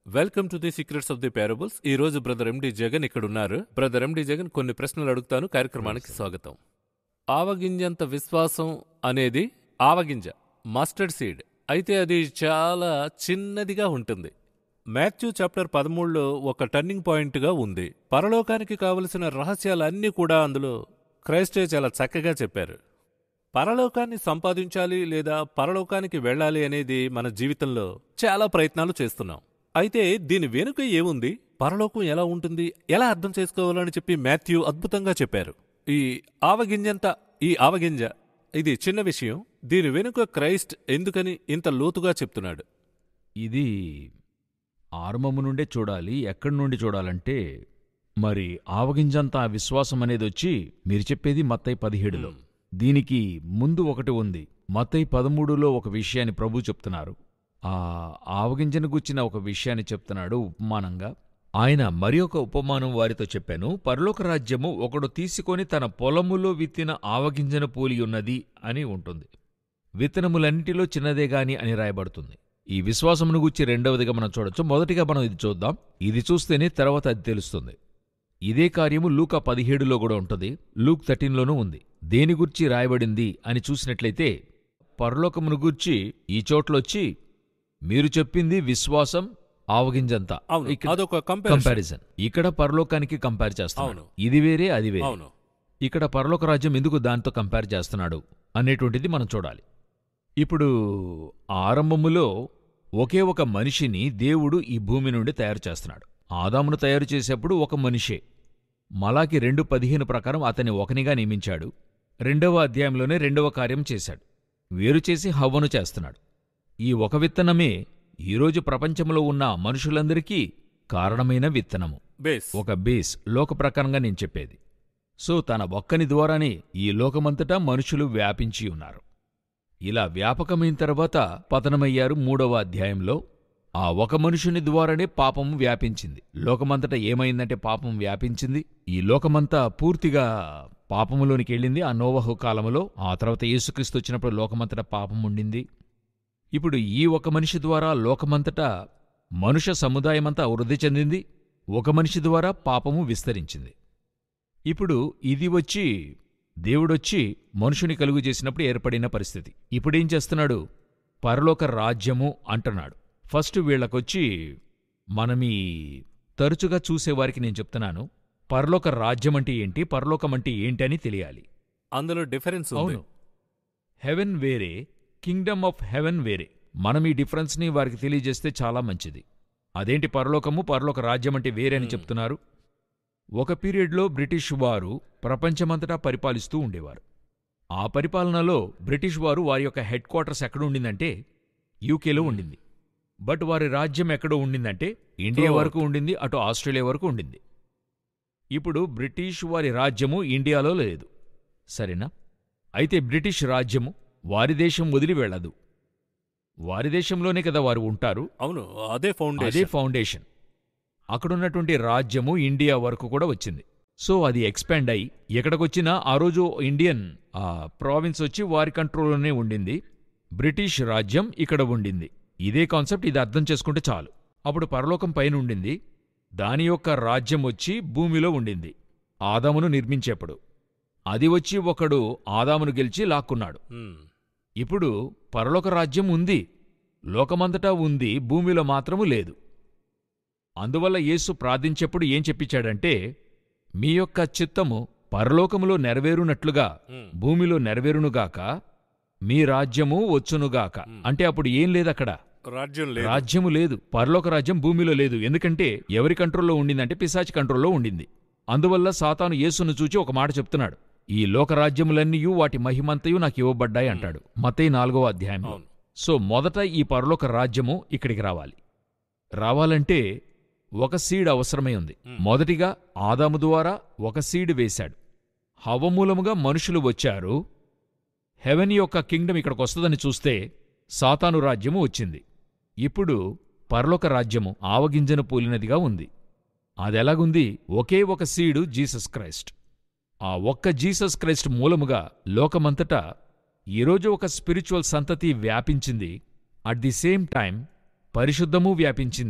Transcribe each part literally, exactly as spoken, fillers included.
Welcome to the secrets of the parables. ఈ రోజు brother ఎండి జగన్ ఇక్కడ ఉన్నారు. బ్రదర్ ఎండి జగన్ కొన్ని ప్రశ్నలు అడుగుతాను. కార్యక్రమానికి స్వాగతం. ఆవగింజంత విశ్వాసం అనేది ఆవగింజ, మస్టర్డ్ సీడ్. అయితే అది చాలా చిన్నదిగా ఉంటుంది. మాథ్యూ చాప్టర్ పదమూడులో ఒక టర్నింగ్ పాయింట్గా ఉంది. పరలోకానికి కావలసిన రహస్యాలన్నీ కూడా అందులో క్రైస్టే చాలా చక్కగా చెప్పారు. పరలోకాన్ని సంపాదించాలి లేదా పరలోకానికి వెళ్ళాలి అనేది మన జీవితంలో చాలా ప్రయత్నాలు చేస్తున్నాం. అయితే దీని వెనుక ఏముంది, పరలోకం ఎలా ఉంటుంది, ఎలా అర్థం చేసుకోవాలని చెప్పి మాథ్యూ అద్భుతంగా చెప్పారు. ఈ ఆవగింజంత ఈ ఆవగింజ ఇది చిన్న విషయం. దీని వెనుక క్రైస్ట్ ఎందుకని ఇంత లోతుగా చెప్తున్నాడు? ఇది ఆరంభము నుండే చూడాలి. ఎక్కడి నుండి చూడాలంటే, మరి ఆవగింజంతా విశ్వాసం అనేది వచ్చి మీరు చెప్పేది మత్తయి పదిహేడులో. దీనికి ముందు ఒకటి ఉంది. మత్తయి పదమూడులో ఒక విషయాన్ని ప్రభు చెప్తున్నారు. ఆ ఆవగింజను గుచ్చిన ఒక విషయాన్ని చెప్తున్నాడు ఉపమానంగా. ఆయన మరి ఒక ఉపమానం వారితో చెప్పాను. పరలోక రాజ్యము ఒకడు తీసుకొని తన పొలములో విత్తిన ఆవగింజను పోలియున్నది అని ఉంటుంది. విత్తనములన్నిటిలో చిన్నదేగాని అని రాయబడుతుంది. ఈ విశ్వాసమును గుచ్చి రెండవదిగా మనం చూడొచ్చు. మొదటిగా మనం ఇది చూద్దాం. ఇది చూస్తేనే తర్వాత అది తెలుస్తుంది. ఇదే కార్యము లూకా పదిహేడులో కూడా ఉంటుంది. లూక్ థర్టీన్లోనూ ఉంది. దేని గురించి రాయబడింది అని చూసినట్లయితే, పరలోకమును గూర్చి ఈ చోట్లొచ్చి మీరు చెప్పింది విశ్వాసం ఆవగింజంతా. అదొక కంపారిజన్. ఇక్కడ పరలోకానికి కంపేర్ చేస్తాను. ఇది వేరే అది వేరే. ఇక్కడ పరలోక రాజ్యం ఎందుకు దాంతో కంపేర్ చేస్తున్నాడు అనేటువంటిది మనం చూడాలి. ఇప్పుడు ఆరంభములో ఒకే ఒక మనిషిని దేవుడు ఈ భూమి నుండి తయారు చేస్తున్నాడు. ఆదామును తయారు చేసేప్పుడు ఒక మనిషే. మలాకి రెండు పదిహేను ప్రకారం అతన్ని ఒకనిగా నియమించాడు. రెండవ అధ్యాయంలోనే రెండవ కార్యం చేశాడు. వేరు చేసి హవ్వను చేస్తున్నాడు. ఈ ఒక విత్తనమే ఈరోజు ప్రపంచంలో ఉన్న మనుషులందరికీ కారణమైన విత్తనము, ఒక బేస్. లోక ప్రకారంగా నేను చెప్పేది. సో తన ఒక్కని ద్వారానే ఈ లోకమంతటా మనుషులు వ్యాపించి ఉన్నారు. ఇలా వ్యాపకమైన తర్వాత పతనమయ్యారు. మూడవ అధ్యాయంలో ఆ ఒక మనుషుని ద్వారానే పాపము వ్యాపించింది. లోకమంతటా ఏమైందంటే పాపం వ్యాపించింది. ఈ లోకమంతా పూర్తిగా పాపములోనికి వెళ్ళింది ఆ నోవహు కాలములో. ఆ తర్వాత యేసుక్రీస్తు వచ్చినప్పుడు లోకమంతటా పాపం ఉండింది. ఇప్పుడు ఈ ఒక మనిషి ద్వారా లోకమంతటా మనుష్య సముదాయమంతా వృద్ధి చెందింది. ఒక మనిషి ద్వారా పాపము విస్తరించింది. ఇప్పుడు ఇది వచ్చి దేవుడొచ్చి మనుషుని కలుగు చేసినప్పుడు ఏర్పడిన పరిస్థితి. ఇప్పుడేం చేస్తున్నాడు? పరలోక రాజ్యము అంటున్నాడు. ఫస్ట్ వీళ్లకొచ్చి మనమీ తరచుగా చూసేవారికి నేను చెప్తున్నాను, పరలోక రాజ్యం అంటే ఏంటి, పరలోకం అంటే ఏంటి అని తెలియాలి. అందులో డిఫరెన్స్ అవును. హెవెన్ వేరే, కింగ్డమ్ ఆఫ్ హెవెన్ వేరే. మనం ఈ డిఫరెన్స్ని వారికి తెలియజేస్తే చాలా మంచిది. అదేంటి పరలోకము పరలోక రాజ్యం అంటే వేరే అని చెప్తున్నారు? ఒక పీరియడ్లో బ్రిటిష్ వారు ప్రపంచమంతటా పరిపాలిస్తూ ఉండేవారు. ఆ పరిపాలనలో బ్రిటిష్ వారు వారి యొక్క హెడ్ క్వార్టర్స్ ఎక్కడ ఉండిందంటే యూకేలో ఉండింది. బట్ వారి రాజ్యం ఎక్కడో ఉండిందంటే ఇండియా వరకు ఉండింది, అటు ఆస్ట్రేలియా వరకు ఉండింది. ఇప్పుడు బ్రిటిష్ వారి రాజ్యము ఇండియాలో లేదు, సరేనా? అయితే బ్రిటిష్ రాజ్యము వారి దేశం వదిలి వెళ్ళదు. వారి దేశంలోనే కదా వారు ఉంటారు. అవును, అదే ఫౌండేషన్. అదే ఫౌండేషన్. అక్కడున్నటువంటి రాజ్యము ఇండియా వరకు కూడా వచ్చింది. సో అది ఎక్స్పాండ్ అయ్యి ఎక్కడికొచ్చినా ఆ రోజు ఇండియన్ ఆ ప్రావిన్స్ వచ్చి వారి కంట్రోల్లోనే ఉండింది. బ్రిటిష్ రాజ్యం ఇక్కడ ఉండింది. ఇదే కాన్సెప్ట్. ఇది అర్థం చేసుకుంటే చాలు. అప్పుడు పరలోకం పైన ఉండింది. దాని యొక్క రాజ్యం వచ్చి భూమిలో ఉండింది ఆదామును నిర్మించేప్పుడు. అది వచ్చి ఒకడు ఆదామును గెలిచి లాక్కున్నాడు. ఇప్పుడు పరలోక రాజ్యం ఉంది, లోకమంతటా ఉంది, భూమిలో మాత్రము లేదు. అందువల్ల యేసు ప్రార్థించేప్పుడు ఏం చెప్పించాడంటే, మీ యొక్క చిత్తము పరలోకములో నెరవేరునట్లుగా భూమిలో నెరవేరునుగాక, మీ రాజ్యము వచ్చునుగాక. అంటే అప్పుడు ఏం లేదక్కడ, రాజ్యము లేదు. పరలోక రాజ్యం భూమిలో లేదు. ఎందుకంటే ఎవరి కంట్రోల్లో ఉండిందంటే పిశాచి కంట్రోల్లో ఉండింది. అందువల్ల సాతాను యేసును చూచి ఒక మాట చెప్తున్నాడు, ఈ లోకరాజ్యములన్నీయూ వాటి మహిమంతయు నాకు ఇవ్వబడ్డాయి అంటాడు మత్తయి నాలుగవ అధ్యాయంలో. సో మొదట ఈ పరలోక రాజ్యము ఇక్కడికి రావాలి. రావాలంటే ఒక సీడ్ అవసరమై ఉంది. మొదటిగా ఆదాము ద్వారా ఒక సీడ్ వేశాడు. హవ్వమూలముగా మనుషులు వచ్చారు. హెవెన్ యొక్క కింగ్డమ్ ఇక్కడికొస్తుందని చూస్తే సాతాను రాజ్యము వచ్చింది. ఇప్పుడు పరలోక రాజ్యము ఆవగింజను పోలినదిగా ఉంది. అదెలాగుంది? ఒకే ఒక సీడు జీసస్ క్రైస్ట్. ఆ ఒక్క జీసస్ క్రైస్ట్ మూలముగా లోకమంతటా ఈరోజు ఒక స్పిరిచువల్ సంతతి వ్యాపించింది. అట్ ది సేమ్ టైం పరిశుద్ధమూ వ్యాపించింది,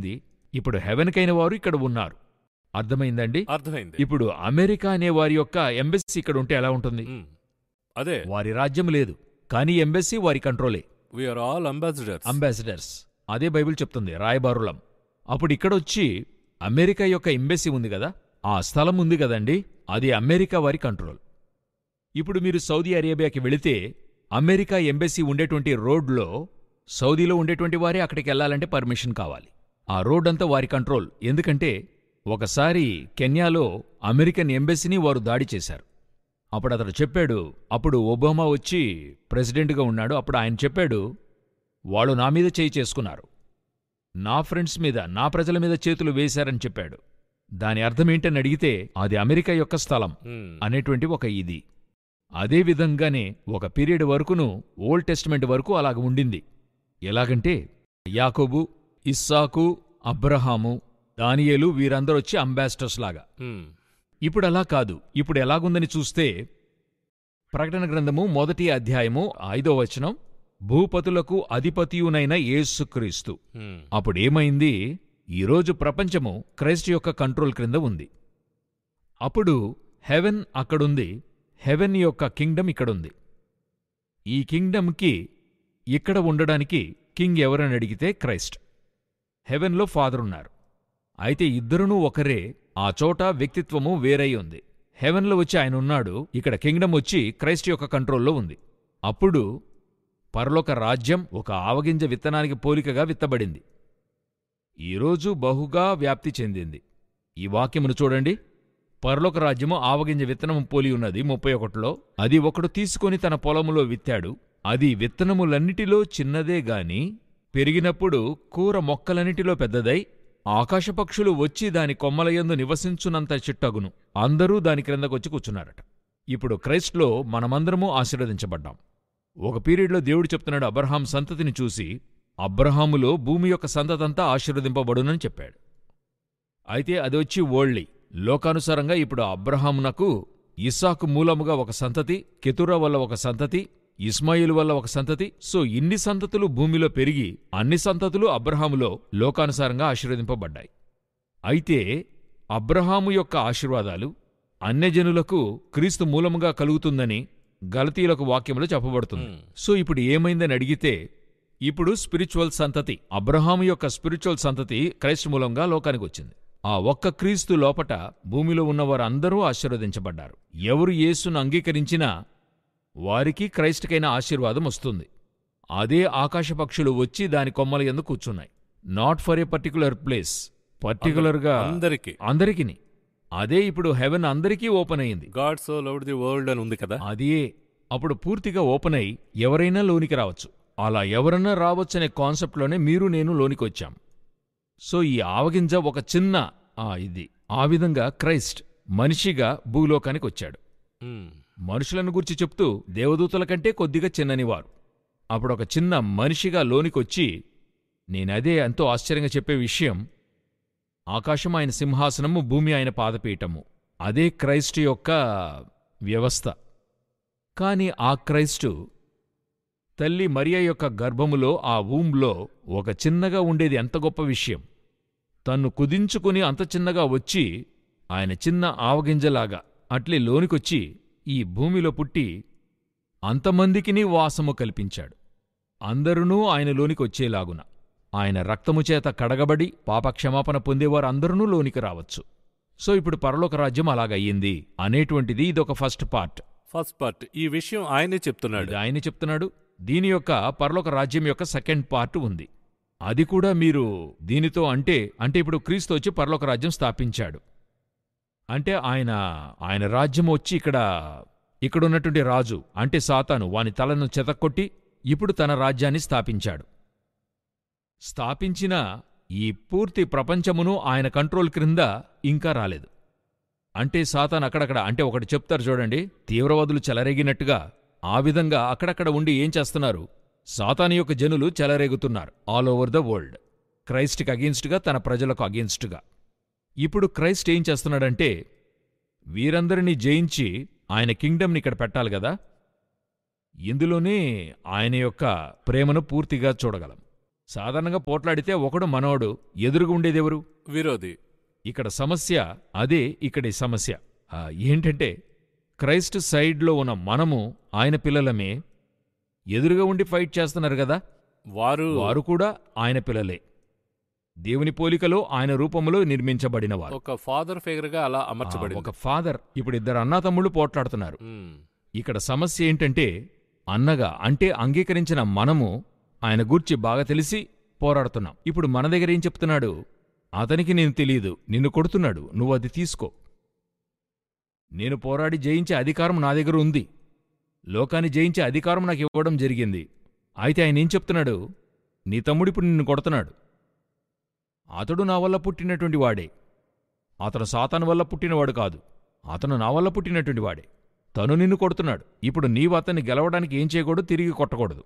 ఇప్పుడు హెవెన్కైన వారు ఇక్కడ ఉన్నారు. అర్థమైందండి? అర్థమైంది. ఇప్పుడు అమెరికా అనే వారి యొక్క ఎంబెస్సీ ఇక్కడ ఉంటే ఎలా ఉంటుంది? మ్, అదే వారి రాజ్యం లేదు, కానీ ఎంబెస్సీ వారి కంట్రోలే. We are all ambassadors. అంబాసిడర్స్ అదే బైబిల్ చెప్తుంది, రాయబారులం. అప్పుడు ఇక్కడొచ్చి అమెరికా యొక్క ఎంబెస్సీ ఉంది కదా, ఆ స్థలం ఉంది కదండి, అది అమెరికా వారి కంట్రోల్. ఇప్పుడు మీరు సౌదీ అరేబియాకి వెళితే అమెరికా ఎంబెస్సీ ఉండేటువంటి రోడ్లో సౌదీలో ఉండేటువంటి వారే అక్కడికి వెళ్లాలంటే పర్మిషన్ కావాలి. ఆ రోడ్ అంతా వారి కంట్రోల్. ఎందుకంటే ఒకసారి కెన్యాలో అమెరికన్ ఎంబెస్సీని వారు దాడి చేశారు. అప్పుడు అతడు చెప్పాడు, అప్పుడు ఒబామా వచ్చి ప్రెసిడెంట్గా ఉన్నాడు, అప్పుడు ఆయన చెప్పాడు, వాళ్ళు నా మీద చేయి చేసుకున్నారు, నా ఫ్రెండ్స్ మీద, నా ప్రజల మీద చేతులు వేశారని చెప్పాడు. దాని అర్థమేంటని అడిగితే అది అమెరికా యొక్క స్థలం మ్, అనేటువంటి ఒక ఇది. అదే విధంగానే ఒక పీరియడ్ వరకును ఓల్డ్ టెస్టిమెంట్ వరకు అలాగ ఉండింది. ఎలాగంటే యాకోబు, ఇస్సాకు, అబ్రహాము, దానియేలు వీరందరొచ్చి అంబాసిడర్స్ లాగా. మ్, ఇప్పుడలా కాదు. ఇప్పుడు ఎలాగుందని చూస్తే ప్రకటన గ్రంథము మొదటి అధ్యాయము ఐదో వచనం, భూపతులకు అధిపతియునైన యేసుక్రీస్తు. మ్, అప్పుడేమైంది? ఈరోజు ప్రపంచము క్రైస్ట్ యొక్క కంట్రోల్ క్రింద ఉంది. అప్పుడు హెవెన్ అక్కడుంది, హెవెన్ యొక్క కింగ్డమ్ ఇక్కడుంది. ఈ కింగ్డమ్కి ఇక్కడ ఉండడానికి కింగ్ ఎవరని అడిగితే క్రైస్ట్. హెవెన్లో ఫాదర్ ఉన్నారు, అయితే ఇద్దరునూ ఒకరే. ఆ చోట వ్యక్తిత్వము వేరై ఉంది. హెవెన్లో వచ్చి ఆయన ఉన్నాడు, ఇక్కడ కింగ్డమ్ వచ్చి క్రైస్ట్ యొక్క కంట్రోల్లో ఉంది. అప్పుడు పరలోక రాజ్యం ఒక ఆవగింజ విత్తనానికి పోలికగా విత్తబడింది. ఈరోజు బహుగా వ్యాప్తి చెందింది. ఈ వాక్యమును చూడండి, పరలోక రాజ్యము ఆవగింజ విత్తనము పోలి ఉన్నది. ముప్పై ఒకటిలో అది ఒకడు తీసుకొని తన పొలములో విత్తాడు. అది విత్తనములన్నిటిలో చిన్నదే గాని పెరిగినప్పుడు కూర మొక్కలన్నిటిలో పెద్దదై ఆకాశపక్షులు వచ్చి దాని కొమ్మలయందు నివసించునంత చిట్టగును. అందరూ దాని క్రిందకొచ్చి కూర్చున్నారట. ఇప్పుడు క్రైస్ట్లో మనమందరము ఆశీర్వదించబడ్డాం. ఒక పీరియడ్లో దేవుడు చెప్తున్నాడు అబ్రహాం సంతతిని చూసి, అబ్రహాములో భూమి యొక్క సంతతంతా ఆశీర్వదింపబడునని చెప్పాడు. అయితే అది వచ్చి వరల్డ్లీ, లోకానుసారంగా ఇప్పుడు అబ్రహామునకు ఇస్సాకు మూలముగా ఒక సంతతి, కెతురా వల్ల ఒక సంతతి, ఇస్మాయిలు వల్ల ఒక సంతతి. సో ఇన్ని సంతతులు భూమిలో పెరిగి అన్ని సంతతులు అబ్రహాములో లోకానుసారంగా ఆశీర్వదింపబడ్డాయి. అయితే అబ్రహాము యొక్క ఆశీర్వాదాలు అన్యజనులకు క్రీస్తు మూలముగా కలుగుతుందని గలతీయులకు వాక్యములో చెప్పబడుతుంది. సో ఇప్పుడు ఏమైందని అడిగితే, ఇప్పుడు స్పిరిచువల్ సంతతి, అబ్రహాము యొక్క స్పిరిచువల్ సంతతి క్రైస్తు మూలంగా లోకానికి వచ్చింది. ఆ ఒక్క క్రీస్తు లోపట భూమిలో ఉన్నవారందరూ ఆశీర్వదించబడ్డారు. ఎవరు యేసును అంగీకరించినా వారికి క్రైస్టుకైన ఆశీర్వాదం వస్తుంది. అదే ఆకాశపక్షులు వచ్చి దాని కొమ్మల యందు కూర్చున్నాయి. Not for a particular place, పర్టికులర్గా అందరికీ అందరికిని. అదే ఇప్పుడు హెవెన్ అందరికీ ఓపెన్ అయింది. God so loved the world అని ఉంది కదా, అదే అప్పుడు పూర్తిగా ఓపెన్ అయి ఎవరైనా లోనికి రావచ్చు. అలా ఎవరన్నా రావచ్చనే కాన్సెప్ట్లోనే మీరు నేను లోనికి వచ్చాం. సో ఈ ఆవగింజ ఒక చిన్న ఆ ఇది ఆ విధంగా క్రైస్ట్ మనిషిగా భూలోకానికి వచ్చాడు. మ్, మనుషులను గురించి చెప్తూ దేవదూతల కంటే కొద్దిగా చిన్ననివారు. అప్పుడొక చిన్న మనిషిగా లోనికొచ్చి, నేనదే ఎంతో ఆశ్చర్యంగా చెప్పే విషయం, ఆకాశం ఆయన సింహాసనము, భూమి ఆయన పాదపీఠము. అదే క్రైస్టు యొక్క వ్యవస్థ. కాని ఆ క్రైస్టు తల్లి మరియ యొక్క గర్భములో, ఆ వూంలో ఒక చిన్నగా ఉండేది ఎంత గొప్ప విషయం. తన్ను కుదించుకుని అంత చిన్నగా వచ్చి ఆయన చిన్న ఆవగింజలాగా అట్లే లోనికొచ్చి ఈ భూమిలో పుట్టి అంతమందికిని వాసము కల్పించాడు. అందరునూ ఆయనలోనికి వచ్చేలాగున ఆయన రక్తముచేత కడగబడి పాపక్షమాపణ పొందేవారు అందరూ లోనికి రావచ్చు. సో ఇప్పుడు పరలోక రాజ్యం అలాగయ్యింది అనేటువంటిది ఇదొక ఫస్ట్ పార్ట్. ఫస్ట్ పార్ట్ ఈ విషయం ఆయనే చెప్తున్నాడు. ఇది ఆయనే చెప్తున్నాడు. దీని యొక్క పరలోక రాజ్యం యొక్క సెకండ్ పార్ట్ ఉంది. అది కూడా మీరు దీనితో అంటే అంటే ఇప్పుడు క్రీస్తు వచ్చి పరలోక రాజ్యం స్థాపించాడు అంటే ఆయన ఆయన రాజ్యం వచ్చి ఇక్కడ ఇక్కడున్నటువంటి రాజు అంటే సాతాను వాని తలను చెతక్కొట్టి ఇప్పుడు తన రాజ్యాన్ని స్థాపించాడు. స్థాపించిన ఈ పూర్తి ప్రపంచమును ఆయన కంట్రోల్ క్రింద ఇంకా రాలేదు. అంటే సాతాను అక్కడక్కడ అంటే ఒకటి చెప్తారు చూడండి, తీవ్రవాదులు చెలరేగినట్టుగా ఆ విధంగా అక్కడక్కడ ఉండి ఏం చేస్తున్నారు, సాతాను యొక్క జనులు చెలరేగుతున్నారు ఆల్ ఓవర్ ద వరల్డ్ క్రైస్ట్కి అగెన్స్ట్గా, తన ప్రజలకు అగెన్స్ట్గా. ఇప్పుడు క్రైస్ట్ ఏం చేస్తున్నాడంటే వీరందరినీ జయించి ఆయన కింగ్డమ్ని ఇక్కడ పెట్టాలి కదా. ఇందులోనే ఆయన యొక్క ప్రేమను పూర్తిగా చూడగలం. సాధారణంగా పోట్లాడితే ఒకడు మనోడు, ఎదురుగా ఉండేదెవరు? విరోధి. ఇక్కడ సమస్య అదే. ఇక్కడి సమస్య ఆ, ఏంటంటే క్రైస్ట్ సైడ్లో ఉన్న మనము ఆయన పిల్లలమే. ఎదురుగా ఉండి ఫైట్ చేస్తున్నారు కదా, వారు వారు కూడా ఆయన పిల్లలే. దేవుని పోలికలో ఆయన రూపంలో నిర్మించబడినవారు. ఒక ఫాదర్ ఫిగర్ గా అలా అమర్చబడి ఒక ఫాదర్. ఇప్పుడు ఇద్దరు అన్నాతమ్ముళ్ళు పోట్లాడుతున్నారు. ఉమ్, ఇక్కడ సమస్య ఏంటంటే అన్నగా అంటే అంగీకరించిన మనము ఆయన గూర్చి బాగా తెలిసి పోరాడుతున్నాం. ఇప్పుడు మన దగ్గర ఏం చెప్తున్నాడు? అతనికి నేను తెలియదు, నిన్ను కొడుతున్నాడు, నువ్వు అది తీసుకో. నేను పోరాడి జయించే అధికారం నా దగ్గర ఉంది. లోకాన్ని జయించే అధికారం నాకు ఇవ్వడం జరిగింది. అయితే ఆయన ఏం చెప్తున్నాడు? నీ తమ్ముడిప్పుడు నిన్ను కొడుతున్నాడు. అతడు నా వల్ల పుట్టినటువంటి వాడే. అతను సాతాను వల్ల పుట్టినవాడు కాదు. అతను నా వల్ల పుట్టినటువంటి వాడే. తను నిన్ను కొడుతున్నాడు. ఇప్పుడు నీవు అతన్ని గెలవడానికి ఏం చేయకూడదు? తిరిగి కొట్టకూడదు.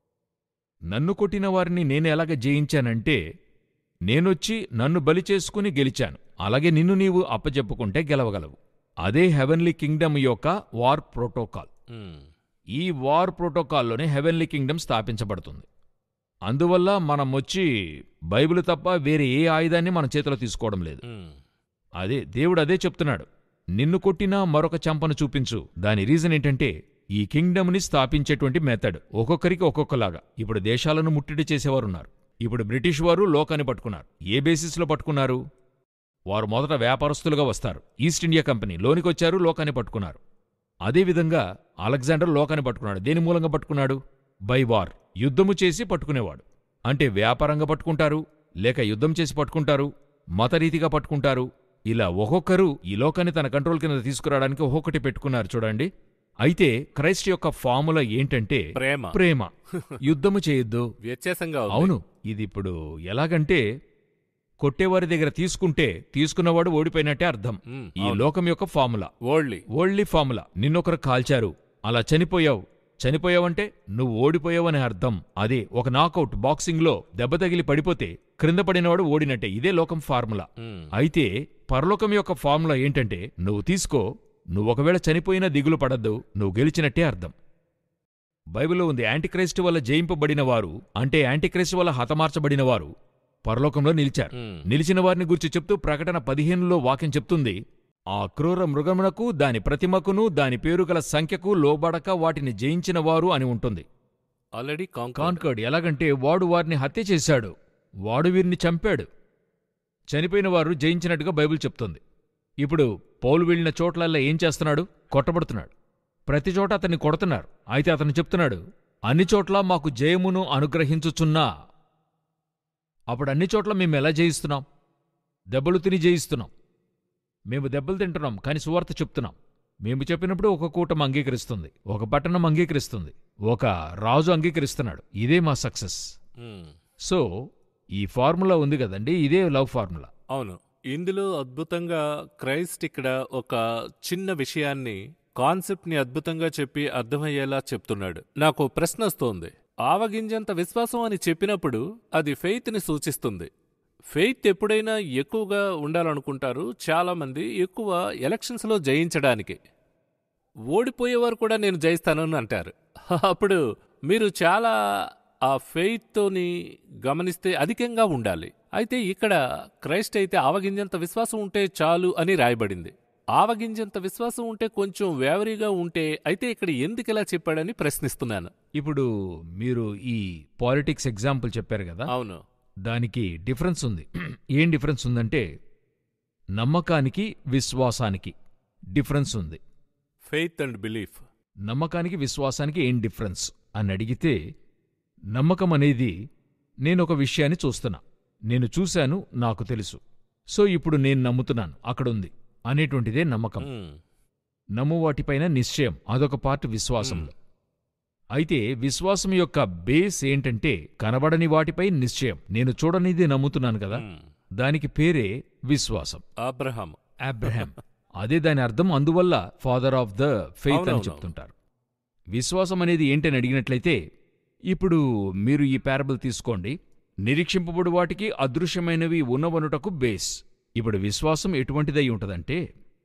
నన్ను కొట్టిన వారిని నేను ఎలాగ జయించానంటే, నేనొచ్చి నన్ను బలి చేసుకుని గెలిచాను. అలాగే నిన్ను నీవు అప్పచెప్పుకుంటే గెలవగలవు. అదే హెవెన్లీ కింగ్డమ్ యొక్క వార్ ప్రోటోకాల్. ఉమ్, ఈ వార్ ప్రోటోకాల్లోనే హెవెన్లీ కింగ్డమ్ స్థాపించబడుతుంది. అందువల్ల మనం వచ్చి బైబిల్ తప్ప వేరే ఏ ఆయుధాన్ని మన చేతిలో తీసుకోవడం లేదు. ఉమ్, అదే దేవుడు అదే చెప్తున్నాడు. నిన్ను కొట్టినా మరొక చంపను చూపించు. దాని రీజన్ ఏంటంటే ఈ కింగ్డమ్ని స్థాపించేటువంటి మెథడ్ ఒక్కొక్కరికి ఒక్కొక్కలాగా. ఇప్పుడు దేశాలను ముట్టడి చేసేవారున్నారు. ఇప్పుడు బ్రిటిష్ వారు లోకాన్ని పట్టుకున్నారు. ఏ బేసిస్లో పట్టుకున్నారు? వారు మొదట వ్యాపారస్తులుగా వస్తారు. ఈస్ట్ ఇండియా కంపెనీ లోనికొచ్చారు, లోకాన్ని పట్టుకున్నారు. అదేవిధంగా అలెగ్జాండర్ లోకాన్ని పట్టుకున్నాడు. దేని మూలంగా పట్టుకున్నాడు? By war. యుద్ధము చేసి పట్టుకునేవాడు. అంటే వ్యాపారంగా పట్టుకుంటారు, లేక యుద్ధం చేసి పట్టుకుంటారు, మతరీతిగా పట్టుకుంటారు. ఇలా ఒక్కొక్కరు ఈ లోకాన్ని తన కంట్రోల్ కింద తీసుకురావడానికి ఒక్కొక్కటి పెట్టుకున్నారు చూడండి. అయితే క్రైస్ట్ యొక్క ఫార్ములా ఏంటంటే ప్రేమ. ప్రేమ. యుద్ధము చేయొద్దు. వ్యత్యాసంగా ఉంది. అవును. ఇది ఇప్పుడు ఎలాగంటే కొట్టేవారి దగ్గర తీసుకుంటే తీసుకున్నవాడు ఓడిపోయినట్టే అర్థం. ఉమ్, ఈ అవును. లోకం యొక్క ఫార్ములా, ఓల్డ్లీ. ఓల్డ్లీ ఫార్ములా. నిన్నొకరు కాల్చారు, అలా చనిపోయావు. చనిపోయావంటే నువ్వు ఓడిపోయావనే అర్థం. అదే ఒక నాకౌట్. బాక్సింగ్లో దెబ్బ తగిలి పడిపోతే క్రింద పడినవాడు ఓడినట్టే. ఇదే లోకం ఫార్ములా. ఉమ్, అయితే పరలోకం యొక్క ఫార్ములా ఏంటంటే నువ్వు తీసుకో, నువ్వొకవేళ చనిపోయినా దిగులు పడద్దు, నువ్వు గెలిచినట్టే అర్థం. బైబిల్లో ఉంది, యాంటిక్రైస్ట్ వల్ల జయింపబడినవారు అంటే యాంటిక్రైస్ట్ వల్ల హతమార్చబడినవారు పరలోకంలో నిలిచారు. ఉమ్, నిలిచిన వారిని గురించి చెప్తూ ప్రకటన పదిహేనులో వాక్యం చెప్తుంది, ఆ క్రూర మృగమునకు దాని ప్రతిమకును దాని పేరుగల సంఖ్యకు లోబడక వాటిని జయించిన వారు అని ఉంటుంది. Already conquered. కాన్కర్డ్. ఎలాగంటే వాడు వారిని హత్య చేశాడు, వాడు వీరిని చంపాడు. చనిపోయిన వారు జయించినట్టుగా బైబిల్ చెప్తుంది. ఇప్పుడు పౌలు వెళ్ళిన చోట్లల్లా ఏం చేస్తున్నాడు? కొట్టబడుతున్నాడు. ప్రతి చోట అతన్ని కొడుతున్నారు. అయితే అతను చెప్తున్నాడు, అన్ని చోట్ల మాకు జయమును అనుగ్రహించుచున్నా. అప్పుడు అన్ని చోట్ల మేము ఎలా జయిస్తున్నాం? దెబ్బలు తిని జయిస్తున్నాం. మేము దెబ్బలు తింటున్నాం, కానీ సువార్త చెప్తున్నాం. మేము చెప్పినప్పుడు ఒక కూటం అంగీకరిస్తుంది, ఒక పట్టణం అంగీకరిస్తుంది, ఒక రాజు అంగీకరిస్తున్నాడు. ఇదే మా సక్సెస్. ఉమ్, సో ఈ ఫార్ములా ఉంది కదండి, ఇదే లవ్ ఫార్ములా. అవును. ఇందులో అద్భుతంగా క్రైస్ట్ ఇక్కడ ఒక చిన్న విషయాన్ని, కాన్సెప్ట్ ని అద్భుతంగా చెప్పి అర్థమయ్యేలా చెప్తున్నాడు. నాకు ప్రశ్న వస్తోంది. ఆవగింజంత విశ్వాసం అని చెప్పినప్పుడు అది ఫెయిత్ ని సూచిస్తుంది. ఫెయిత్ ఎప్పుడైనా ఎక్కువగా ఉండాలనుకుంటారు చాలా మంది, ఎక్కువ ఎలక్షన్స్ లో జయించడానికి. ఓడిపోయేవారు కూడా నేను జయిస్తానని అంటారు. అప్పుడు మీరు చాలా ఆ ఫెయిత్తోని గమనిస్తే అధికంగా ఉండాలి. అయితే ఇక్కడ క్రైస్ట్ అయితే ఆవగింజంత విశ్వాసం ఉంటే చాలు అని రాయబడింది. ఆవగింజంత విశ్వాసం ఉంటే కొంచెం వేవరీగా ఉంటే అయితే ఇక్కడ ఎందుకిలా చెప్పాడని ప్రశ్నిస్తున్నాను. ఇప్పుడు మీరు ఈ పాలిటిక్స్ ఎగ్జాంపుల్ చెప్పారు కదా, అవును. దానికి డిఫరెన్స్ ఉంది. ఏం డిఫరెన్స్ ఉందంటే నమ్మకానికి విశ్వాసానికి డిఫరెన్స్ ఉంది. Faith and belief. నమ్మకానికి విశ్వాసానికి ఏం డిఫరెన్స్ అని అడిగితే, నమ్మకం అనేది నేనొక విషయాన్ని చూస్తున్నా, నేను చూశాను, నాకు తెలుసు, సో ఇప్పుడు నేను నమ్ముతున్నాను, అక్కడుంది అనేటువంటిదే నమ్మకం. ఉమ్, నమ్ము వాటిపైన నిశ్చయం, అదొక పార్ట్ విశ్వాసంలో. అయితే విశ్వాసం యొక్క బేస్ ఏంటంటే కనబడని వాటిపై నిశ్చయం. నేను చూడనిది నమ్ముతున్నాను కదా, ఉమ్, దానికి పేరే విశ్వాసం. అబ్రహాం. అబ్రహాం. అదే దాని అర్థం. అందువల్ల ఫాదర్ ఆఫ్ ద ఫెయిత్ అని అవునవును. చెప్తుంటారు. విశ్వాసం అనేది ఏంటని అడిగినట్లయితే, ఇప్పుడు మీరు ఈ పారబుల్ తీసుకోండి. నిరీక్షింపబడు వాటికి అదృశ్యమైనవి ఉన్నవనుటకు బేస్. ఇప్పుడు విశ్వాసం ఎటువంటిదై ఉంటదంటే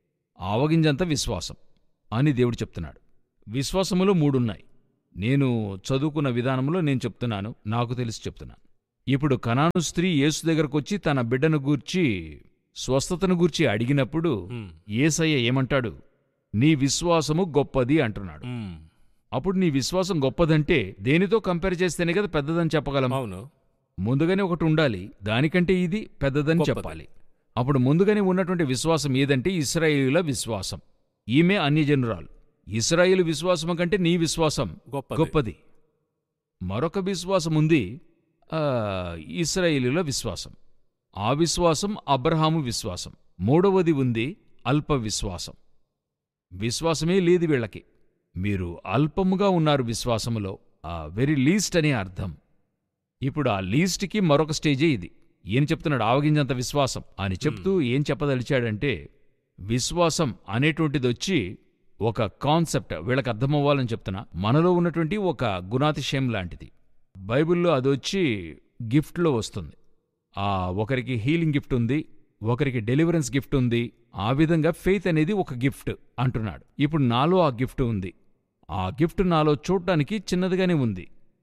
ఆవగింజంత విశ్వాసం అని దేవుడు చెప్తున్నాడు. విశ్వాసములో మూడున్నాయి. నేను చదువుకున్న విధానంలో నేను చెప్తున్నాను, నాకు తెలిసి చెప్తున్నాను. ఇప్పుడు కనాను స్త్రీ యేసు దగ్గరకొచ్చి తన బిడ్డను గూర్చి స్వస్థతను గూర్చి అడిగినప్పుడు ఉమ్, యేసయ్య ఏమంటాడు? నీ విశ్వాసము గొప్పది అంటున్నాడు. ఉమ్, అప్పుడు నీ విశ్వాసం గొప్పదంటే దేనితో కంపేర్ చేస్తేనే కదా పెద్దదని చెప్పగలం. అవును. ముందుగానే ఒకటి ఉండాలి, దానికంటే ఇది పెద్దదని గొప్పది. చెప్పాలి. అప్పుడు ముందుగానే ఉన్నటువంటి విశ్వాసం ఏదంటే ఇశ్రాయేలుల విశ్వాసం. ఈమె అన్యజనురాలు. ఇశ్రాయేలు విశ్వాసము కంటే నీ విశ్వాసం గొప్పది. గొప్పది. మరొక విశ్వాసం ఉంది, ఆ, ఇశ్రాయేలుల విశ్వాసం. ఆ విశ్వాసం అబ్రహాము విశ్వాసం. మూడవది ఉంది అల్ప విశ్వాసం. విశ్వాసమే లేదు వీళ్ళకి. మీరు అల్పముగా ఉన్నారు విశ్వాసములో, ఆ వెరీ లీస్ట్ అనే అర్థం. ఇప్పుడు ఆ లీస్ట్కి మరొక స్టేజే ఇది. ఏం చెప్తున్నాడు? ఆవగింజంత విశ్వాసం అని చెప్తూ ఏం చెప్పదలిచాడంటే, విశ్వాసం అనేటువంటిది వచ్చి ఒక కాన్సెప్ట్, వీళ్ళకి అర్థమవ్వాలని చెప్తున్నా, మనలో ఉన్నటువంటి ఒక గుణాతిశయం లాంటిది. బైబిల్లో అదొచ్చి గిఫ్ట్లో వస్తుంది. ఆ ఒకరికి హీలింగ్ గిఫ్ట్ ఉంది, ఒకరికి డెలివరెన్స్ గిఫ్ట్ ఉంది. ఆ విధంగా ఫెయిత్ అనేది ఒక గిఫ్ట్ అంటున్నాడు. ఇప్పుడు నాలో ఆ గిఫ్ట్ ఉంది. ఆ గిఫ్ట్ నాలో చూడ్డానికి చిన్నదిగానే ఉంది.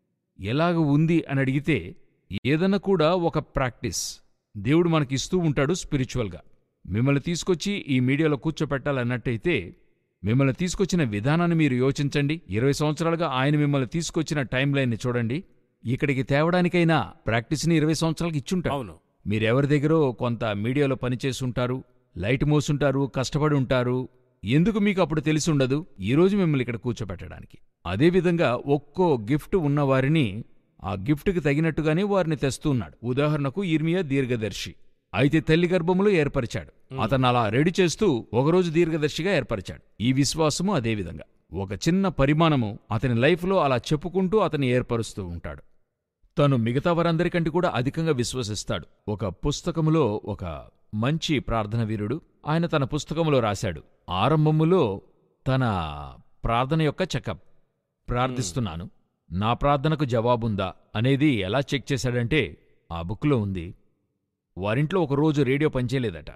ఎలాగ ఉంది అని అడిగితే, ఏదన్నా కూడా ఒక ప్రాక్టీస్ దేవుడు మనకిస్తూ ఉంటాడు స్పిరిచువల్గా. మిమ్మల్ని తీసుకొచ్చి ఈ మీడియాలో కూర్చోపెట్టాలన్నట్టయితే, మిమ్మల్ని తీసుకొచ్చిన విధానాన్ని మీరు యోచించండి. ఇరవై సంవత్సరాలుగా ఆయన మిమ్మల్ని తీసుకొచ్చిన టైం లైన్ని చూడండి. ఇక్కడికి తేవడానికైనా ప్రాక్టీస్ని ఇరవై సంవత్సరాలకి ఇచ్చుంటారు. అవును. మీరెవరి దగ్గరో కొంత మీడియాలో పనిచేసుంటారు, లైట్ మోసుంటారు, కష్టపడి ఉంటారు. ఎందుకు మీకు అప్పుడు తెలిసి ఉండదు ఈరోజు మిమ్మల్ని ఇక్కడ కూర్చోబెట్టడానికి? అదేవిధంగా ఒక్కో గిఫ్ట్ ఉన్నవారిని ఆ గిఫ్ట్కి తగినట్టుగానే వారిని తెస్తూ ఉన్నాడు. ఉదాహరణకు ఇర్మియా దీర్ఘదర్శి అయితే తల్లి గర్భములో ఏర్పరిచాడు. అతను అలా రెడీ చేస్తూ ఒకరోజు దీర్ఘదర్శిగా ఏర్పరిచాడు. ఈ విశ్వాసము అదేవిధంగా ఒక చిన్న పరిమాణము అతని లైఫ్లో అలా చెప్పుకుంటూ అతన్ని ఏర్పరుస్తూ ఉంటాడు. తను మిగతా వారందరికంటే కూడా అధికంగా విశ్వసిస్తాడు. ఒక పుస్తకములో ఒక మంచి ప్రార్థన వీరుడు ఆయన తన పుస్తకములో రాశాడు, ఆరంభములో తన ప్రార్థన యొక్క చెకప్, ప్రార్థిస్తున్నాను, నా ప్రార్థనకు జవాబుందా అనేది ఎలా చెక్ చేశాడంటే, ఆ బుక్లో ఉంది. వారింట్లో ఒకరోజు రేడియో పనిచేయలేదట.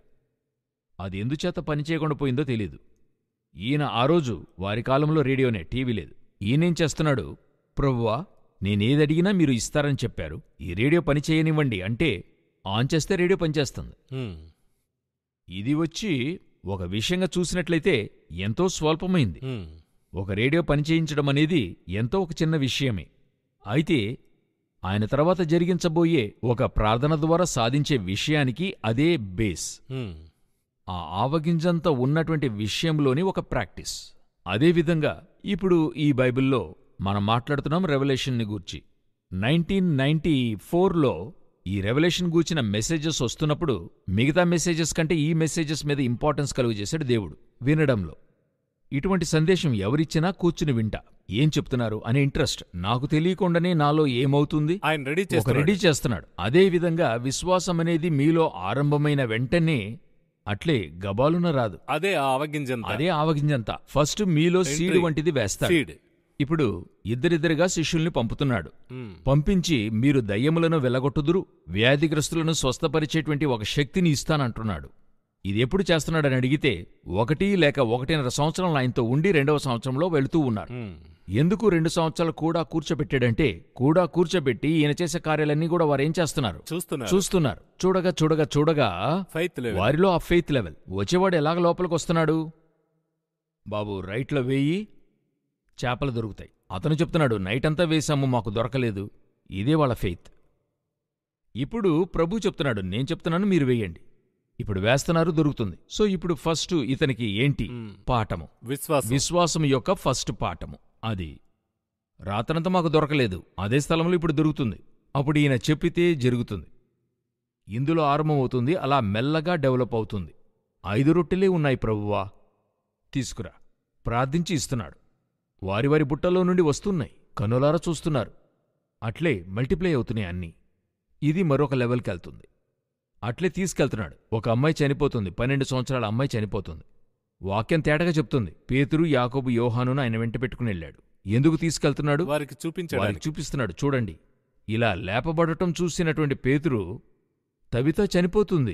అది ఎందుచేత పనిచేయకుండా పోయిందో తెలీదు. ఈయన ఆ రోజు వారి కాలంలో రేడియోనే, టీవీ లేదు. ఈయనేం చేస్తున్నాడు, ప్రభువా నేనేదడిగినా మీరు ఇస్తారని చెప్పారు, ఈ రేడియో పనిచేయనివ్వండి అంటే ఆన్ చేస్తే రేడియో పనిచేస్తుంది. ఉమ్, ఇది వచ్చి ఒక విషయంగా చూసినట్లయితే ఎంతో స్వల్పమైంది. ఉమ్, ఒక రేడియో పనిచేయించడం అనేది ఎంతో ఒక చిన్న విషయమే. అయితే ఆయన తర్వాత జరిగించబోయే ఒక ప్రార్థన ద్వారా సాధించే విషయానికి అదే బేస్. ఉమ్, ఆ ఆవగింజంత ఉన్నటువంటి విషయంలోని ఒక ప్రాక్టీస్. అదేవిధంగా ఇప్పుడు ఈ బైబిల్లో మనం మాట్లాడుతున్నాం రెవల్యూషన్ని గూర్చి. నైన్టీన్ నైన్టీ ఫోర్లో ఈ రెవల్యూషన్ గూర్చిన మెసేజెస్ వస్తున్నప్పుడు మిగతా మెసేజెస్ కంటే ఈ మెసేజెస్ మీద ఇంపార్టెన్స్ కలుగజేశాడు దేవుడు వినడంలో. ఇటువంటి సందేశం ఎవరిచ్చినా కూర్చుని వింటా, ఏం చెప్తున్నారు అనే ఇంట్రెస్ట్. నాకు తెలియకుండానే నాలో ఏమవుతుంది, ఆయన రెడీ ఒక చేస్తున్నాడు. రెడీ చేస్తున్నాడు. అదేవిధంగా విశ్వాసం అనేది మీలో ఆరంభమైన వెంటనే అట్లే గబాలున రాదు. అదే ఆ అవగింజంత. అదే ఆవగింజంతా ఫస్ట్ మీలో సీడ్ Entry. వంటిది వేస్తాడు. సీడ్. ఇప్పుడు ఇద్దరిద్దరిగా శిష్యుల్ని పంపుతున్నాడు. ఉమ్, పంపించి మీరు దయ్యములను వెళ్లగొట్టుదురు, వ్యాధిగ్రస్తులను స్వస్థపరిచేటువంటి ఒక శక్తిని ఇస్తానంటున్నాడు. ఇది ఎప్పుడు చేస్తున్నాడని అడిగితే, ఒకటి లేక ఒకటిన్నర సంవత్సరం ఆయనతో ఉండి రెండవ సంవత్సరంలో వెళుతూ ఉన్నారు. ఉమ్, ఎందుకు రెండు సంవత్సరాలు కూడా కూర్చోబెట్టాడంటే, కూడా కూర్చోబెట్టి ఈయన చేసే కార్యాలన్నీ కూడా వారేం చేస్తున్నారు, చూస్తున్నారు. చూస్తున్నారు. చూడగా చూడగా చూడగా ఫెయిత్ లెవెల్. వారిలో ఆ ఫెయిత్ లెవెల్. వచ్చేవాడు ఎలాగ లోపలికి వస్తున్నాడు, బాబు రైట్లో వేయి చేపలు దొరుకుతాయి. అతను చెప్తున్నాడు, నైట్ అంతా వేశాము మాకు దొరకలేదు. ఇదే వాళ్ళ ఫెయిత్. ఇప్పుడు ప్రభు చెప్తున్నాడు, నేను చెప్తున్నాను మీరు వేయండి. ఇప్పుడు వేస్తున్నారు, దొరుకుతుంది. సో ఇప్పుడు ఫస్ట్ ఇతనికి ఏంటి ఉమ్, పాఠము, విశ్వాసం. విశ్వాసం యొక్క ఫస్ట్ పాఠము అది. రాత్రంతా మాకు దొరకలేదు, అదే స్థలంలో ఇప్పుడు దొరుకుతుంది. అప్పుడు ఈయన చెప్పితే జరుగుతుంది. ఇందులో ఆరంభమవుతుంది, అలా మెల్లగా డెవలప్ అవుతుంది. ఐదు రొట్టెలే ఉన్నాయి ప్రభువా, తీసుకురా. ప్రార్థించి ఇస్తున్నాడు. వారి వారి బుట్టలో నుండి వస్తున్నాయి, కనులారా చూస్తున్నారు. అట్లే మల్టిప్లై అవుతున్నాయి అన్నీ. ఇది మరొక లెవెల్కి వెళ్తుంది. అట్లే తీసుకెళ్తున్నాడు. ఒక అమ్మాయి చనిపోతుంది, పన్నెండు సంవత్సరాల అమ్మాయి చనిపోతుంది. వాక్యం తేటగా చెప్తుంది, పేతురు యాకోబు యోహానును ఆయన వెంట పెట్టుకుని వెళ్ళాడు. ఎందుకు తీసుకెళ్తున్నాడు, వారికి చూపించాడు. వారికి చూపిస్తున్నాడు. చూడండి, ఇలా లేపబడటం చూసినటువంటి పేతురు తవిత చనిపోతుంది,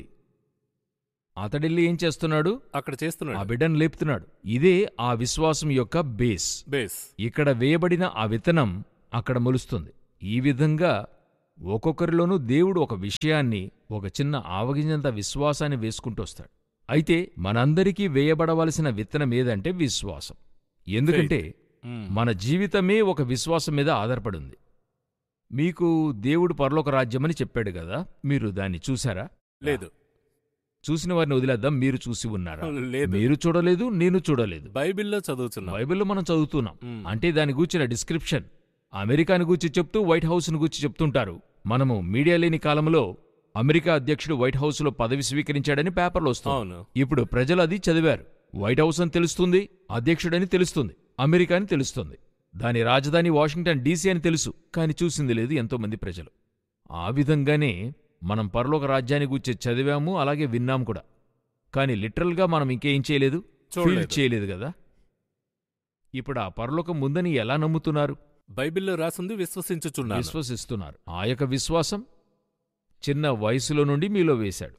అతడెళ్ళి ఏం చేస్తున్నాడు, అక్కడ చేస్తున్నాడు. ఆ బిడ్డను లేపుతున్నాడు. ఇదే ఆ విశ్వాసం యొక్క బేస్. బేస్. ఇక్కడ వేయబడిన ఆ విత్తనం అక్కడ మొలుస్తుంది. ఈ విధంగా ఒక్కొక్కరిలోనూ దేవుడు ఒక విషయాన్ని, ఒక చిన్న ఆవగింజంత విశ్వాసాన్ని వేసుకుంటూ వస్తాడు. అయితే మనందరికీ వేయబడవలసిన విత్తనం ఏదంటే విశ్వాసం. ఎందుకంటే మన జీవితమే ఒక విశ్వాసం మీద ఆధారపడింది. మీకు దేవుడు పరలోక రాజ్యమని చెప్పాడు గదా, మీరు దాన్ని చూశారా? లేదు. చూసిన వారిని వదిలేద్దాం, మీరు చూసి ఉన్నారా? లేదు. మీరు చూడలేదు, నేను చూడలేదు. బైబిల్లో చదువుతున్నాం. బైబిల్లో మనం చదువుతున్నాం. మ్. అంటే దాని గూర్చిన డిస్క్రిప్షన్ అమెరికాని గూర్చి చెప్తూ వైట్ హౌస్ను గూర్చి చెప్తుంటారు. మనము మీడియా లేని కాలంలో అమెరికా అధ్యక్షుడు వైట్ హౌస్లో పదవి స్వీకరించాడని పేపర్లో వస్తుంది. అవును. ఇప్పుడు ప్రజలు అది చదివారు. వైట్ హౌస్ అని తెలుస్తుంది, అధ్యక్షుడని తెలుస్తుంది, అమెరికా అని తెలుస్తుంది, దాని రాజధాని వాషింగ్టన్ డీసీ అని తెలుసు, కాని చూసింది లేదు ఎంతోమంది ప్రజలు. ఆ విధంగానే మనం పరలోక రాజ్యాన్ని గూర్చి చదివాము, అలాగే విన్నాం కూడా. కాని లిటరల్గా మనం ఇంకేం చేయలేదు, ఫీల్ చేయలేదు గదా. ఇప్పుడు ఆ పరలోకం ఉందని ఎలా నమ్ముతున్నారు? బైబిల్లో రాసింది విశ్వసించుచున్నారు. విశ్వసిస్తున్నారు. ఆ యొక్క విశ్వాసం చిన్న వయసులో నుండి మీలో వేశాడు.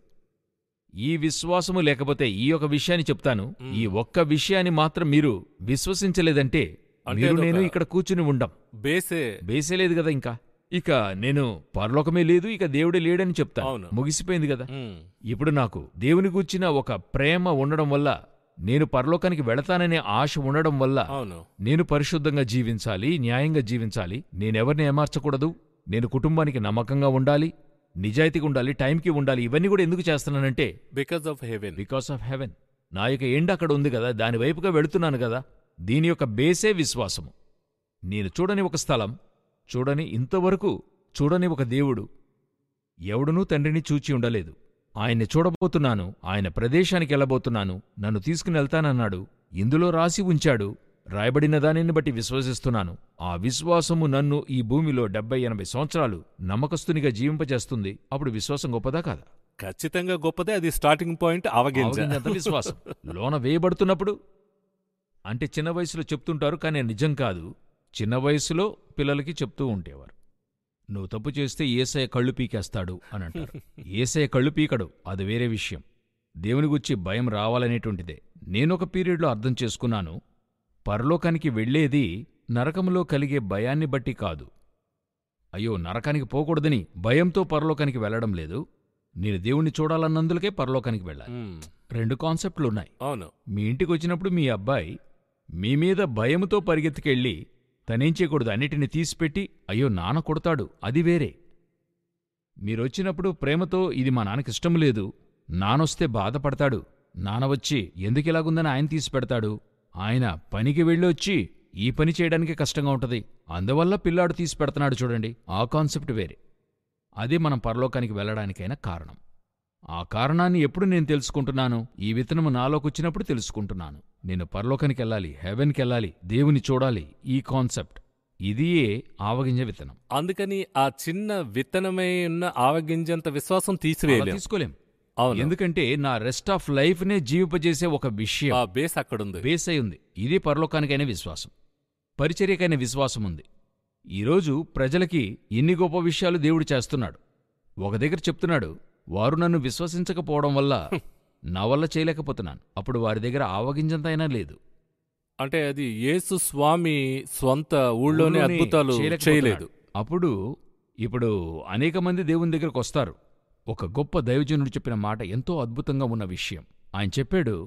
ఈ విశ్వాసము లేకపోతే ఈ యొక్క విషయాన్ని చెప్తాను, ఈ ఒక్క విషయాన్ని మాత్రం మీరు విశ్వసించలేదంటే మీరు నేను ఇక్కడ కూర్చుని ఉండం. బేసే బేసేలేదు కదా. ఇంకా ఇక నేను పరలోకమే లేదు, ఇక దేవుడే లేడని చెప్తా. అవును. ముగిసిపోయింది కదా. ఇప్పుడు నాకు దేవుని గూర్చిన ఒక ప్రేమ ఉండడం వల్ల, నేను పరలోకానికి వెళతాననే ఆశ ఉండడం వల్ల, అవును, నేను పరిశుద్ధంగా జీవించాలి, న్యాయంగా జీవించాలి, నేనెవరిని ఏమార్చకూడదు, నేను కుటుంబానికి నమ్మకంగా ఉండాలి, నిజాయితీగా ఉండాలి, టైంకి ఉండాలి. ఇవన్నీ కూడా ఎందుకు చేస్తున్నానంటే because of haven. Because of haven. నా యొక్క ఎండ్ అక్కడ ఉంది కదా, దాని వైపుగా వెళుతున్నాను కదా. దీని యొక్క బేసే విశ్వాసము. నేను చూడని ఒక స్థలం, చూడని ఇంతవరకు చూడని ఒక దేవుడు, ఎవడునూ తండ్రిని చూచి ఉండలేదు. ఆయన్ని చూడబోతున్నాను, ఆయన ప్రదేశానికి వెళ్ళబోతున్నాను, నన్ను తీసుకుని వెళ్తానన్నాడు, ఇందులో రాసి ఉంచాడు, రాయబడిన దానిని బట్టి విశ్వసిస్తున్నాను. ఆ విశ్వాసము నన్ను ఈ భూమిలో డెబ్బై ఎనభై సంవత్సరాలు నమ్మకస్తునిగా జీవింపజేస్తుంది. అప్పుడు విశ్వాసం గొప్పదా కాదా? ఖచ్చితంగా గొప్పదే. అది స్టార్టింగ్ పాయింట్. అవగింజ అవగింజంత విశ్వాసం లోన వేయబడుతున్నప్పుడు, అంటే చిన్న వయసులో చెప్తుంటారు, కానీ నిజం కాదు. చిన్న వయసులో పిల్లలకి చెప్తూ ఉండేవారు, నువ్వు తప్పు చేస్తే ఏసయ్య కళ్ళు పీకేస్తాడు అని అంటారు. ఏసయ్య కళ్ళు పీకడు, అది వేరే విషయం. దేవుని గురించి భయం రావాలనేటువంటిదే. నేనొక పీరియడ్లో అర్థం చేసుకున్నాను, పరలోకానికి వెళ్లేది నరకంలో కలిగే భయాన్ని బట్టి కాదు. అయ్యో నరకానికి పోకూడదని భయంతో పరలోకానికి వెళ్లడం లేదు, నేను దేవుణ్ణి చూడాలన్నందులకే పరలోకానికి వెళ్ళాలి. రెండు కాన్సెప్ట్లున్నాయి. అవును. మీ ఇంటికి వచ్చినప్పుడు మీ అబ్బాయి మీ మీద భయముతో పరిగెత్తుకెళ్ళి తనేం చేయకూడదు, అన్నిటిని తీసిపెట్టి అయ్యో నాన్న కొడతాడు, అది వేరే. మీరొచ్చినప్పుడు ప్రేమతో ఇది మా నాన్నకిష్టం లేదు, నానొస్తే బాధపడతాడు, నాన్న వచ్చి ఎందుకిలాగుందని ఆయన తీసి పెడతాడు, ఆయన పనికి వెళ్ళొచ్చి ఈ పని చేయడానికి కష్టంగా ఉంటది, అందువల్ల పిల్లాడు తీసి పెడతాడు చూడండి, ఆ కాన్సెప్ట్ వేరే. అది మనం పరలోకానికి వెళ్లడానికైనా కారణం. ఆ కారణాన్ని ఎప్పుడు నేను తెలుసుకుంటున్నాను, ఈ విత్తనము నాలోకొచ్చినప్పుడు తెలుసుకుంటున్నాను. నేను పరలోకానికి వెళ్ళాలి, హెవెన్కెళ్ళాలి, దేవుని చూడాలి, ఈ కాన్సెప్ట్. ఇదియే ఆవగింజ విత్తనం. అందుకని ఆ చిన్న విత్తనమై ఉన్న ఆవగింజంత విశ్వాసం తీసివేయలేం, తీసుకోలేం. అవును. ఎందుకంటే నా రెస్ట్ ఆఫ్ లైఫ్ నే జీవింపజేసే ఒక విషయం, ఆ బేస్ అక్కడుంది, బేస్ అయి ఉంది. ఇది పరలోకానికైన విశ్వాసం, పరిచర్యకైన విశ్వాసం ఉంది. ఈరోజు ప్రజలకి ఇన్ని గొప్ప విషయాలు దేవుడు చేస్తున్నాడు. ఒక దగ్గర చెప్తున్నాడు, వారు నన్ను విశ్వసించకపోవడం వల్ల నా వల్ల చేయలేకపోతున్నాను. అప్పుడు వారి దగ్గర ఆవగింజంతైనా లేదు. అంటే అది యేసు స్వామి స్వంత ఊళ్ళోనే ఊళ్ళోనే అద్భుతాలు చేయలేకపోతున్నాడు. చేయలేదు. అప్పుడు ఇప్పుడు అనేక మంది దేవుని దగ్గరకు వస్తారు. ఒక గొప్ప దైవజనుడు చెప్పిన మాట ఎంతో అద్భుతంగా ఉన్న విషయం. ఆయన చెప్పాడు,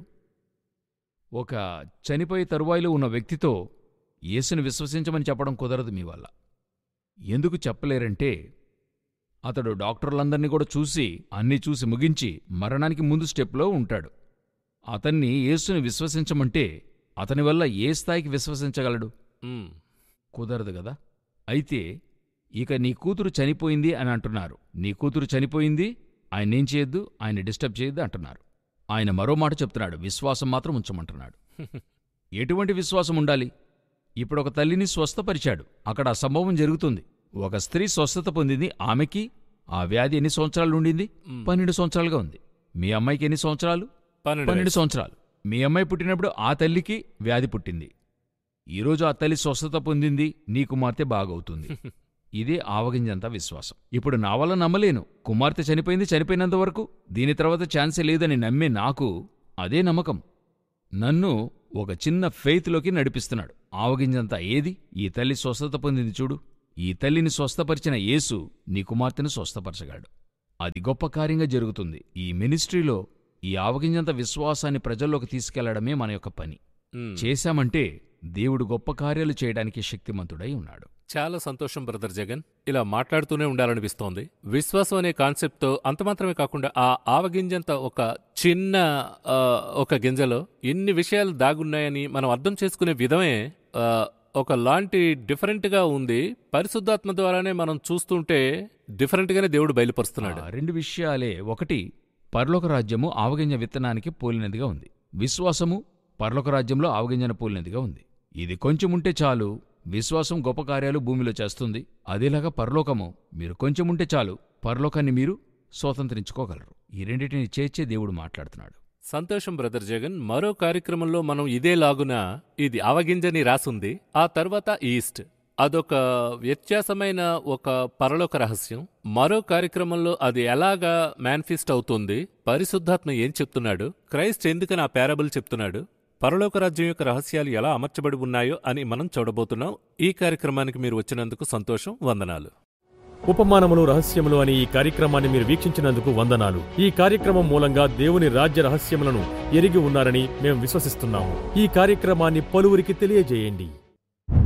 ఒక చనిపోయే తరువాయిలో ఉన్న వ్యక్తితో యేసుని విశ్వసించమని చెప్పడం కుదరదు మీ వల్ల. ఎందుకు చెప్పలేరంటే, అతడు డాక్టర్లందర్నీ కూడా చూసి అన్నీ చూసి ముగించి మరణానికి ముందు స్టెప్లో ఉంటాడు. అతన్ని యేసుని విశ్వసించమంటే అతని వల్ల ఏ స్థాయికి విశ్వసించగలడు? ఉమ్, కుదరదు గదా. అయితే ఇక నీ కూతురు చనిపోయింది అని అంటున్నారు. నీ కూతురు చనిపోయింది, ఆయన్నేం చేయొద్దు, ఆయన డిస్టర్బ్ చేయొద్దు అంటున్నారు. ఆయన మరో మాట చెప్తున్నాడు, విశ్వాసం మాత్రం ఉంచమంటున్నాడు. ఎటువంటి విశ్వాసం ఉండాలి? ఇప్పుడు ఒక తల్లిని స్వస్థపరిచాడు, అక్కడ ఆ సంభవం జరుగుతుంది. ఒక స్త్రీ స్వస్థత పొందింది, ఆమెకి ఆ వ్యాధి ఎన్ని సంవత్సరాలు ఉండింది? పన్నెండు సంవత్సరాలుగా ఉంది. మీ అమ్మాయికి ఎన్ని సంవత్సరాలు? పన్నెండు పన్నెండు సంవత్సరాలు. మీ అమ్మాయి పుట్టినప్పుడు ఆ తల్లికి వ్యాధి పుట్టింది. ఈరోజు ఆ తల్లి స్వస్థత పొందింది, నీ కుమార్తె బాగవుతుంది. ఇదే ఆవగింజంత విశ్వాసం. ఇప్పుడు నా వల్ల నమ్మలేను, కుమార్తె చనిపోయింది, చనిపోయినంత వరకు దీని తర్వాత ఛాన్సే లేదని నమ్మే నాకు అదే నమ్మకం నన్ను ఒక చిన్న ఫెయిత్లోకి నడిపిస్తున్నాడు. ఆవగింజంత ఏది? ఈ తల్లి స్వస్థత పొందింది చూడు, ఈ తల్లిని స్వస్థపరిచిన యేసు నీ కుమార్తెను స్వస్థపరచగాడు. అది గొప్ప కార్యంగా జరుగుతుంది. ఈ మినిస్ట్రీలో ఈ ఆవగింజంత విశ్వాసాన్ని ప్రజల్లోకి తీసుకెళ్లడమే మన యొక్క పని. మ్మ్. చేశామంటే దేవుడు గొప్ప కార్యాలు చేయడానికి శక్తిమంతుడై ఉన్నాడు. చాలా సంతోషం బ్రదర్ జగన్. ఇలా మాట్లాడుతూనే ఉండాలనిపిస్తోంది. విశ్వాసం అనే కాన్సెప్ట్తో అంత మాత్రమే కాకుండా ఆ ఆవగింజంత ఒక చిన్న ఆ, ఒక గింజలో ఎన్ని విషయాలు దాగున్నాయని మనం అర్థం చేసుకునే విధమే ఆ, ఒకలాంటి డిఫరెంట్గా ఉంది. పరిశుద్ధాత్మ ద్వారానే మనం చూస్తుంటే డిఫరెంట్గానే దేవుడు బయలుపరుస్తున్నాడు. ఆ రెండు విషయాలే. ఒకటి, పరలోక రాజ్యము ఆవగింజ విత్తనానికి పోలినదిగా ఉంది. విశ్వాసము పరలోక రాజ్యంలో ఆవగింజను పోలినదిగా ఉంది. ఇది కొంచెముంటే చాలు, విశ్వాసం గొప్ప కార్యాలు భూమిలో చేస్తుంది. అదేలాగా పరలోకము మీరు కొంచెముంటే చాలు, పరలోకాన్ని మీరు స్వతంత్రించుకోగలరు. ఈ రెండింటిని చేర్చే దేవుడు మాట్లాడుతున్నాడు. సంతోషం బ్రదర్ జగన్. మరో కార్యక్రమంలో మనం ఇదే లాగున ఇది ఆవగింజని రాసుంది. ఆ తర్వాత ఈస్ట్, అదొక వ్యత్యాసమైన ఒక పరలోక రహస్యం. మరో కార్యక్రమంలో అది ఎలాగా మేనిఫెస్ట్ అవుతుంది, పరిశుద్ధాత్మ ఏం చెప్తున్నాడు, క్రైస్ట్ ఎందుకని ఆ పారబుల్ చెప్తున్నాడు, పరలోక రాజ్యం యొక్క రహస్యాలు ఎలా అమర్చబడి ఉన్నాయో అని మనం చూడబోతున్నాం. ఈ కార్యక్రమానికి మీరు వచ్చినందుకు సంతోషం. వందనాలు. ఉపమానములు రహస్యములు అనే ఈ కార్యక్రమాన్ని మీరు వీక్షించినందుకు వందనాలు. ఈ కార్యక్రమం మూలంగా దేవుని రాజ్య రహస్యములను ఎరిగి ఉన్నారని మేము విశ్వసిస్తున్నాము. ఈ కార్యక్రమాన్ని పలువురికి తెలియజేయండి.